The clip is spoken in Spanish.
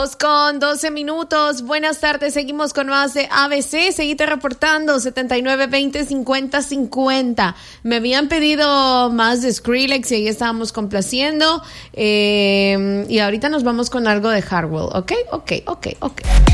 2:12. Buenas tardes, seguimos con más de ABC. Seguite reportando 7920-5050. Me habían pedido más de Skrillex y ahí estábamos complaciendo. Y ahorita nos vamos con algo de Hardwell. Ok.